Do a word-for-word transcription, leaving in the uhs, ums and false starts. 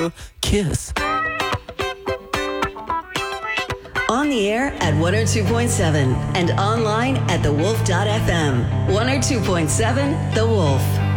a kiss. On the air at one oh two point seven and online at the wolf dot f m. one oh two point seven The Wolf.